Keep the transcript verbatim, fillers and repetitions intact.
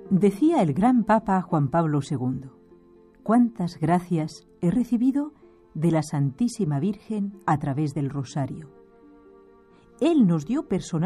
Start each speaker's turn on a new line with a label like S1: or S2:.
S1: Decía el gran Papa Juan Pablo segundo: «Cuántas gracias he recibido de la Santísima Virgen a través del Rosario». Él nos dio personalmente